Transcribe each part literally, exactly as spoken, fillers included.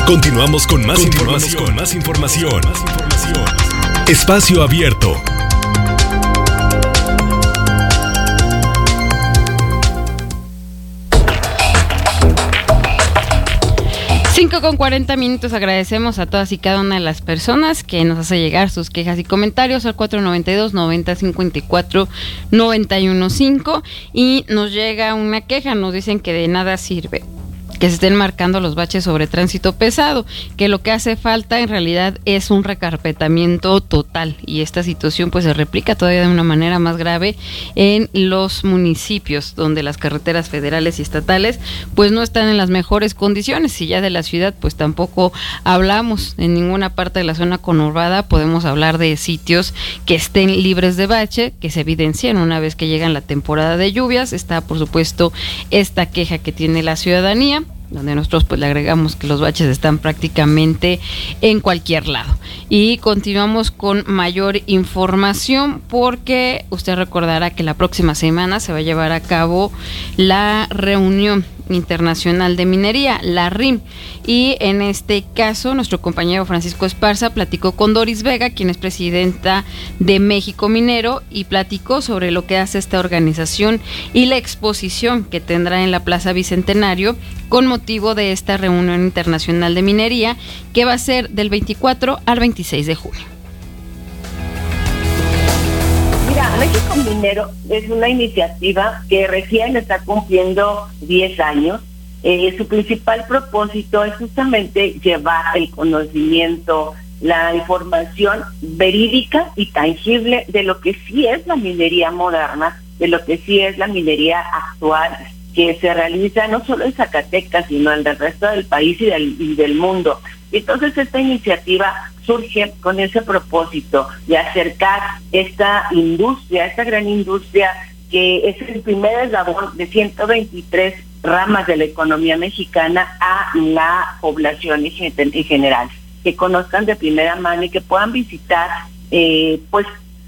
Continuamos con más Continuamos información. Con más información. Más información. Espacio Abierto. cinco con cuarenta minutos. Agradecemos a todas y cada una de las personas que nos hace llegar sus quejas y comentarios al cuatro noventa y dos, noventa cincuenta y cuatro, noventa y uno cinco, y nos llega una queja. Nos dicen que de nada sirve que se estén marcando los baches sobre tránsito pesado, que lo que hace falta en realidad es un recarpetamiento total, y esta situación pues se replica todavía de una manera más grave en los municipios donde las carreteras federales y estatales pues no están en las mejores condiciones. Y ya de la ciudad pues tampoco hablamos. En ninguna parte de la zona conurbada podemos hablar de sitios que estén libres de bache, que se evidencian una vez que llegan la temporada de lluvias. Está por supuesto esta queja que tiene la ciudadanía, donde nosotros pues le agregamos que los baches están prácticamente en cualquier lado. Y continuamos con mayor información, porque usted recordará que la próxima semana se va a llevar a cabo la reunión internacional de minería, la R I M, y en este caso nuestro compañero Francisco Esparza platicó con Doris Vega, quien es presidenta de México Minero, y platicó sobre lo que hace esta organización y la exposición que tendrá en la Plaza Bicentenario con motivo de esta reunión internacional de minería, que va a ser del veinticuatro al veintiséis de junio. Mira, México Minero es una iniciativa que recién está cumpliendo diez años. Eh, su principal propósito es justamente llevar el conocimiento, la información verídica y tangible de lo que sí es la minería moderna, de lo que sí es la minería actual, que se realiza no solo en Zacatecas, sino en el resto del país y del, y del mundo. Entonces esta iniciativa surge con ese propósito de acercar esta industria, esta gran industria que es el primer eslabón de ciento veintitrés ramas de la economía mexicana, a la población en general, que conozcan de primera mano y que puedan visitar eh, pues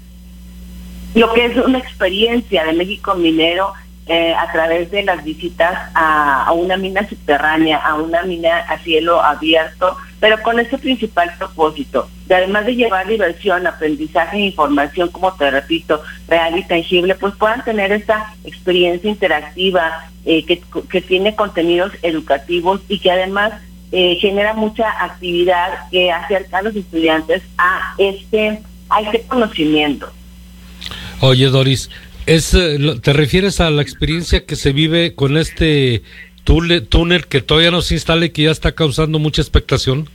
lo que es una experiencia de México Minero eh, a través de las visitas a, a una mina subterránea, a una mina a cielo abierto, pero con ese principal propósito, de además de llevar diversión, aprendizaje e información, como te repito, real y tangible, pues puedan tener esta experiencia interactiva eh, que, que tiene contenidos educativos y que además eh, genera mucha actividad que acerca a los estudiantes a este, a este conocimiento. Oye, Doris, es, ¿te refieres a la experiencia que se vive con este túnel, túnel que todavía no se instala y que ya está causando mucha expectación?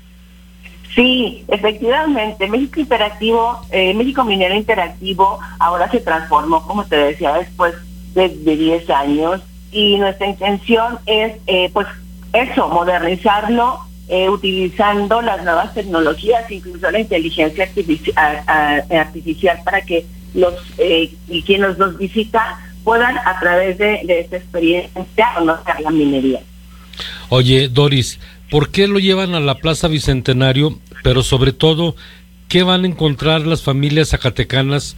Sí, efectivamente, México Interactivo, eh, México Minero Interactivo ahora se transformó, como te decía, después de, de diez años, y nuestra intención es, eh, pues, eso, modernizarlo, eh, utilizando las nuevas tecnologías, incluso la inteligencia artifici- a, a, artificial, para que los eh, y quienes nos visitan puedan, a través de, de esta experiencia, conocer la minería. Oye, Doris, ¿por qué lo llevan a la Plaza Bicentenario? Pero sobre todo, ¿qué van a encontrar las familias zacatecanas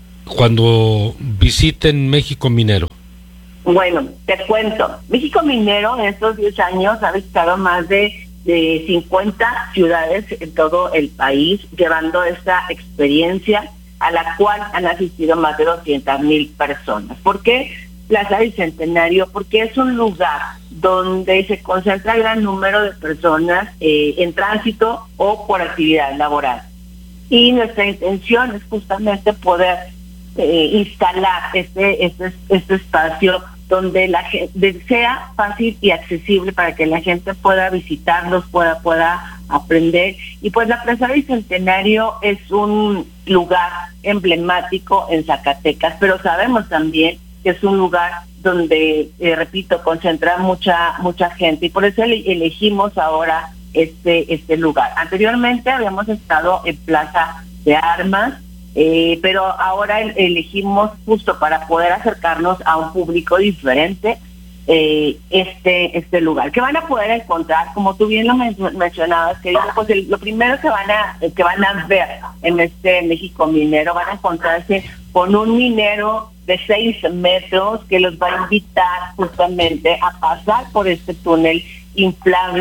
cuando visiten México Minero? Bueno, te cuento. México Minero en estos diez años ha visitado más de, de cincuenta ciudades en todo el país, llevando esta experiencia a la cual han asistido más de doscientas mil personas. ¿Por qué Plaza Bicentenario? Porque es un lugar donde se concentra gran número de personas eh, en tránsito o por actividad laboral. Y nuestra intención es justamente poder eh, instalar este, este, este espacio donde la gente sea fácil y accesible para que la gente pueda visitarlos, pueda, pueda aprender. Y pues la Plaza Bicentenario es un lugar emblemático en Zacatecas, pero sabemos también que es un lugar donde, eh, repito, concentra mucha mucha gente, y por eso elegimos ahora este este lugar. Anteriormente habíamos estado en Plaza de Armas, eh, pero ahora elegimos, justo para poder acercarnos a un público diferente, eh, este este lugar, que van a poder encontrar, como tú bien lo men- mencionabas, que pues el, lo primero que van a que van a ver en este México Minero, van a encontrarse con un minero de seis metros que los va a invitar justamente a pasar por este túnel inflable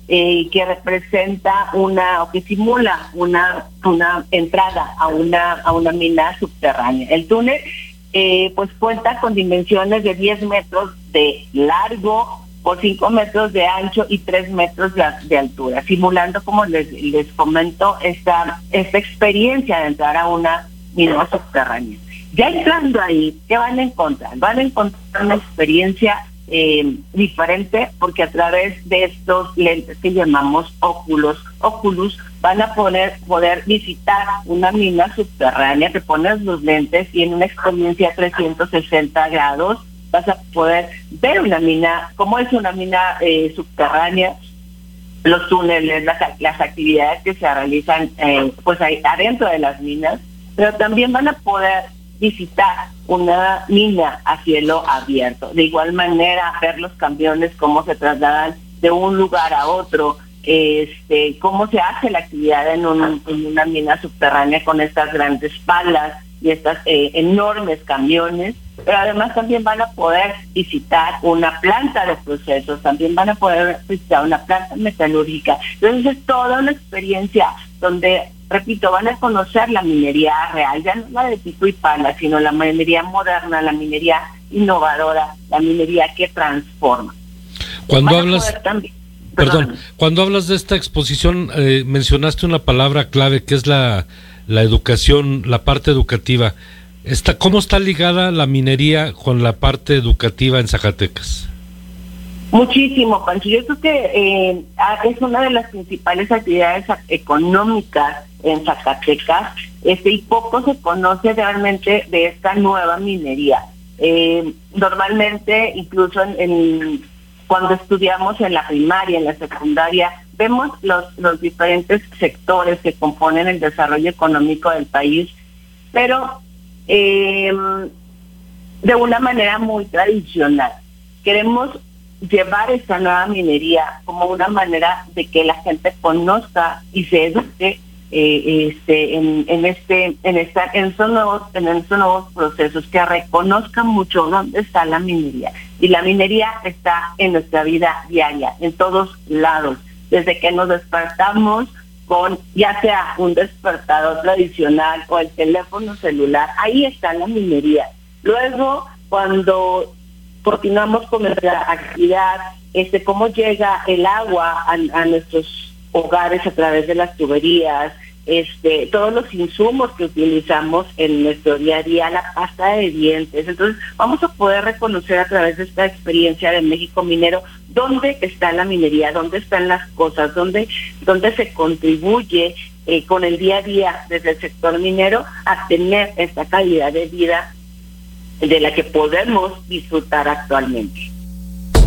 eh, que representa una, o que simula una, una entrada a una, a una mina subterránea. El túnel eh, pues cuenta con dimensiones de diez metros de largo por cinco metros de ancho y tres metros de, de altura, simulando, como les, les comento, esta, esta experiencia de entrar a una mina subterránea. Ya entrando ahí, ¿qué van a encontrar? Van a encontrar una experiencia eh, diferente, porque a través de estos lentes que llamamos óculos, óculos, van a poder, poder visitar una mina subterránea. Te pones los lentes y en una experiencia trescientos sesenta grados vas a poder ver una mina, cómo es una mina eh, subterránea, los túneles, las, las actividades que se realizan eh, pues ahí adentro de las minas, pero también van a poder visitar una mina a cielo abierto. De igual manera, ver los camiones, cómo se trasladan de un lugar a otro, este, cómo se hace la actividad en, un, en una mina subterránea con estas grandes palas y estas eh, enormes camiones. Pero además también van a poder visitar una planta de procesos, también van a poder visitar una planta metalúrgica. Entonces es toda una experiencia donde, repito, van a conocer la minería real, ya no la de pico y pala, sino la minería moderna, la minería innovadora, la minería que transforma. Cuando hablas, también, perdón, perdón, cuando hablas de esta exposición, eh, mencionaste una palabra clave que es la, la educación, la parte educativa. Está, ¿Cómo está ligada la minería con la parte educativa en Zacatecas? Muchísimo, Pancho. Yo creo que eh, es una de las principales actividades económicas en Zacatecas, este, y poco se conoce realmente de esta nueva minería. Eh, normalmente, incluso en, en, cuando estudiamos en la primaria, en la secundaria, vemos los, los diferentes sectores que componen el desarrollo económico del país, pero eh, de una manera muy tradicional. Queremos llevar esta nueva minería como una manera de que la gente conozca y se eduque eh, este, en, en este, en esta, en estos nuevos, en estos nuevos procesos, que reconozcan mucho dónde está la minería. Y la minería está en nuestra vida diaria, en todos lados, desde que nos despertamos con ya sea un despertador tradicional o el teléfono celular, ahí está la minería. Luego, cuando continuamos con nuestra actividad, este, cómo llega el agua a, a nuestros hogares a través de las tuberías, este, todos los insumos que utilizamos en nuestro día a día, la pasta de dientes. Entonces, vamos a poder reconocer a través de esta experiencia de México Minero dónde está la minería, dónde están las cosas, dónde, dónde se contribuye eh, con el día a día desde el sector minero a tener esta calidad de vida de la que podemos disfrutar actualmente.